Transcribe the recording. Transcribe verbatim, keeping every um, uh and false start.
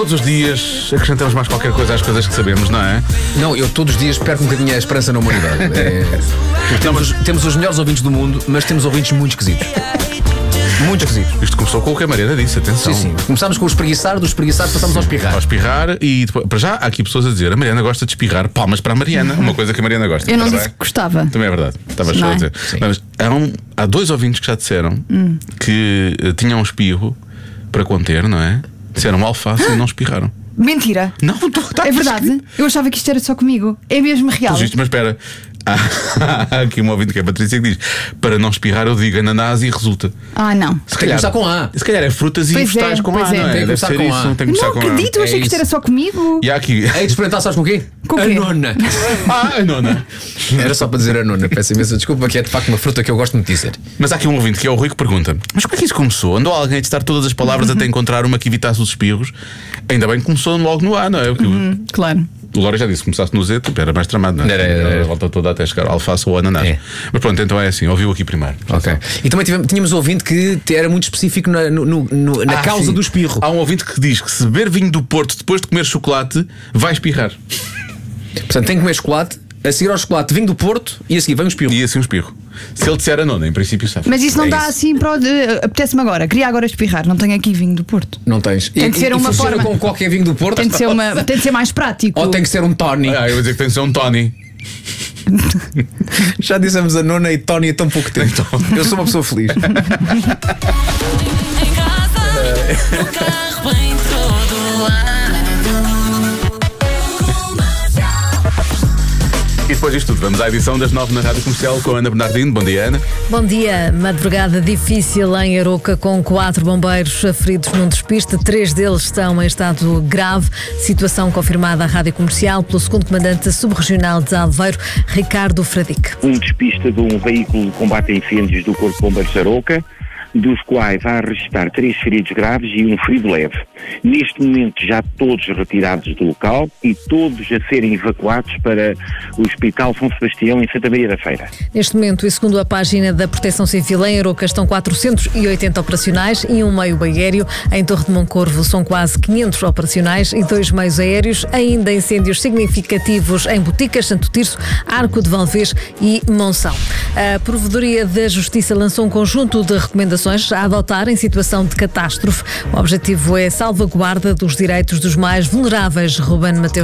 Todos os dias acrescentamos mais qualquer coisa às coisas que sabemos, não é? Não, eu todos os dias perco um bocadinho a esperança na humanidade. É... temos, temos os melhores ouvintes do mundo, mas temos ouvintes muito esquisitos. Muito esquisitos. Isto começou com o que a Mariana disse, atenção. Sim, sim. Começámos com o espreguiçar, do espreguiçar passamos ao espirrar. Ao espirrar e depois, para já há aqui pessoas a dizer: a Mariana gosta de espirrar, palmas para a Mariana, uma coisa que a Mariana gosta. Eu não Está disse bem? que gostava. Também é verdade, estava só Não a é? dizer. Mas há, um, há dois ouvintes que já disseram hum. que uh, tinham um espirro para conter, não é? Disseram alface e não espirraram. Mentira. Não, tô, tá É verdade? escrito. Eu achava que isto era só comigo. É mesmo real. Mas, isto, mas espera, há, há aqui um ouvinte que é a Patrícia que diz: para não espirrar eu digo ananás e resulta. Ah, não. Se Tem que começar com A. Se calhar é frutas e Pois vegetais é, com pois A, é. não é? Tem que Deve começar ser com isso, A. tem que Não começar com A. acredito, eu achei É que isto era isso. só comigo. E há aqui. Hei de experimentar, sabes com o quê? Com o a quê? nona. Ah, a nona. Era só para dizer a nona. Peço imensa desculpa, que é de facto uma fruta que eu gosto muito de dizer. Mas há aqui um ouvinte que é o Rui que pergunta: mas como é que isso começou? Andou alguém a testar todas as palavras até encontrar uma que evitasse os espirros? Ainda bem que começou logo no A, não é? Porque Hum, claro. o Lória já disse: se começasse no Z, tipo, era mais tramado, não é? Era, era, era. A volta toda até chegar ao alface ou ao ananás. É. Mas pronto, então é assim, ouviu aqui primeiro. Ok. E também tivemos, tínhamos um ouvinte que era muito específico na, no- no- no- na Ah, causa sim. do espirro. Há um ouvinte que diz que se beber vinho do Porto depois de comer chocolate, vai espirrar. Portanto, tem que comer chocolate, a seguir ao chocolate vinho do Porto e a seguir vem um espirro. E assim um espirro. Se ele disser a nona, em princípio sabe. Mas isso não É dá isso. assim para o. de- Apetece-me agora. Queria agora espirrar. Não tenho aqui vinho do Porto. Não tens. Tem de E- ser e uma funciona forma. com qualquer vinho do Porto? Tem de ser, uma, tem de ser mais prático. Ou tem que ser um Tony? Ah, eu vou dizer que tem de ser um Tony. Já dissemos a nona e Tony há tão pouco tempo. Eu sou uma pessoa feliz. Em casa, no carro, em todo lado. E depois disto tudo, vamos à edição das nove na Rádio Comercial com a Ana Bernardino. Bom dia, Ana. Bom dia. Madrugada difícil em Aroca, com quatro bombeiros feridos num despiste. Três deles estão em estado grave. Situação confirmada à Rádio Comercial pelo segundo comandante subregional de Aveiro, Ricardo Fradique. Um despista de um veículo de combate a incêndios do Corpo de Bombeiros de Aroca, dos quais há a registrar três feridos graves e um ferido leve. Neste momento já todos retirados do local e todos a serem evacuados para o Hospital São Sebastião em Santa Maria da Feira. Neste momento, e segundo a página da Proteção Civil, em Aroca estão quatrocentos e oitenta operacionais e um meio aéreo. Em Torre de Moncorvo são quase quinhentos operacionais e dois meios aéreos. Ainda incêndios significativos em Boticas, Santo Tirso, Arco de Valvez e Monção. A Provedoria da Justiça lançou um conjunto de recomendações a adotar em situação de catástrofe. O objetivo é a salvaguarda dos direitos dos mais vulneráveis. Ruben Mateus.